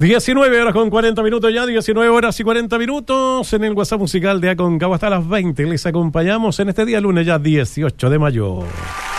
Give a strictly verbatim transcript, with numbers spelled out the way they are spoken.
diecinueve horas con cuarenta minutos ya, diecinueve horas y cuarenta minutos en el WhatsApp musical de Aconcagua hasta las veinte. Les acompañamos en este día lunes ya dieciocho de mayo.